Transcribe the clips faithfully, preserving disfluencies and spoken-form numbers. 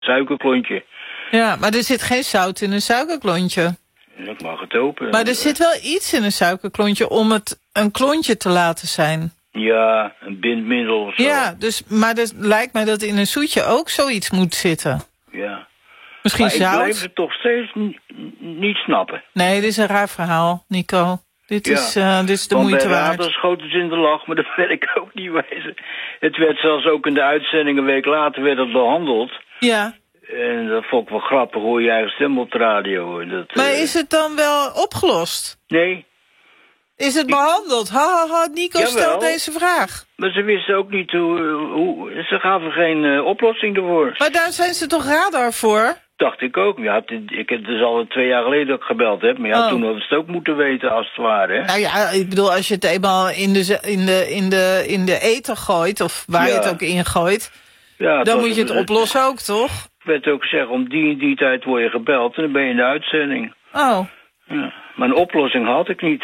suikerklontje. Ja, maar er zit geen zout in een suikerklontje. Ik mag het open. Maar er zit wel iets in een suikerklontje om het een klontje te laten zijn. Ja, een bindmiddel of zo. Ja, dus, maar het lijkt mij dat in een zoetje ook zoiets moet zitten. Ja. Misschien maar zout? ik blijf het toch steeds n- niet snappen. Nee, dit is een raar verhaal, Nico. Dit, Ja. is, uh, dit is de Want moeite bij waard. Radar schoten ze in de lach, maar dat wil ik ook niet wijzen. Het werd zelfs ook in de uitzending een week later werd het behandeld. Ja. En dat vond ik wel grappig, hoor je eigen stem op de radio. En dat, Maar uh... is het dan wel opgelost? Nee. Is het behandeld? Ha, ha, ha, Nico Jawel. stelt deze vraag. Maar ze wisten ook niet hoe... hoe ze gaven geen uh, oplossing ervoor. Maar daar zijn ze toch Radar voor? Dacht ik ook. Ja, ik heb dus al twee jaar geleden dat ik gebeld heb. Maar ja, Oh. toen hadden ze het ook moeten weten als het ware. Hè? Nou ja, ik bedoel, als je het eenmaal in de, in de, in de, in de ether gooit... of waar je Ja. het ook in gooit... Ja, het dan was- moet je het oplossen ook, toch? Ik werd ook gezegd, om die en die tijd word je gebeld en dan ben je in de uitzending. Oh. Ja, maar een oplossing had ik niet.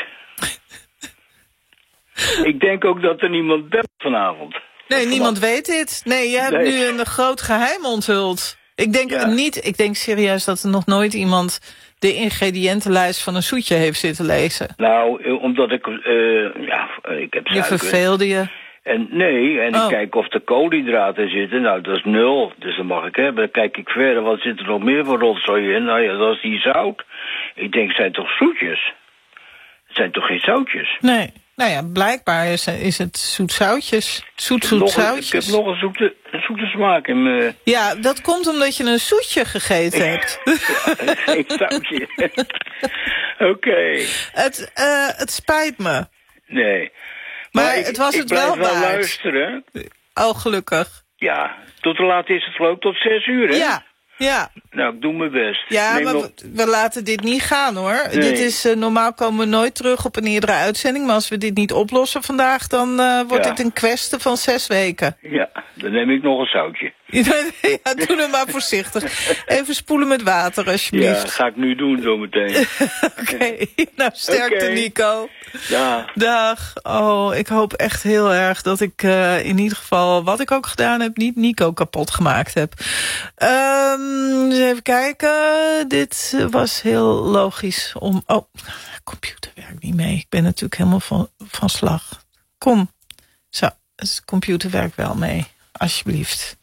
Ik denk ook dat er niemand belt vanavond. Nee, niemand weet dit. Nee, je hebt Nee. nu een groot geheim onthuld. Ik denk Ja. niet, ik denk serieus dat er nog nooit iemand... de ingrediëntenlijst van een zoetje heeft zitten lezen. Nou, eh, omdat ik, eh, ja, ik heb Je suiker. verveelde je. En nee, en Oh. ik kijk of er koolhydraten zitten. Nou, dat is nul, dus dat mag ik hebben. Dan kijk ik verder, wat zit er nog meer voor rotzooi in? Nou ja, dat is die zout. Ik denk, het zijn toch zoetjes? Het zijn toch geen zoutjes? Nee. Nou ja, blijkbaar is, is het zoetzoutjes. Zoet, Ik heb nog een- zoetzoutjes. Ik heb nog een zoete, een zoete smaak in mijn... Ja, dat komt omdat je een zoetje gegeten hebt. Geen zoutje. Oké. Het, uh, het spijt me. Nee. Maar ik, het was ik het blijf wel waard. luisteren. Oh, gelukkig. Ja, tot hoe laat is het geloof ik? Tot zes uur, hè? Ja, ja. Nou, ik doe mijn best. Ja, Neem maar nog- we, we laten dit niet gaan, hoor. Nee. Dit is, uh, normaal komen we nooit terug op een eerdere uitzending. Maar als we dit niet oplossen vandaag, dan uh, wordt Ja. dit een kwestie van zes weken. Ja, dan neem ik nog een zoutje. ja, doe het maar voorzichtig. Even spoelen met water, Ja, alsjeblieft. dat ga ik nu doen zometeen. Oké, nou sterkte, Oké. Nico. Ja. Dag. Oh, ik hoop echt heel erg dat ik uh, in ieder geval, wat ik ook gedaan heb, niet Nico kapot gemaakt heb. Um, eens even kijken. Dit was heel logisch om... Oh, computer werkt niet mee. Ik ben natuurlijk helemaal van, van slag. Kom. Zo, het computer werkt wel mee. Alsjeblieft.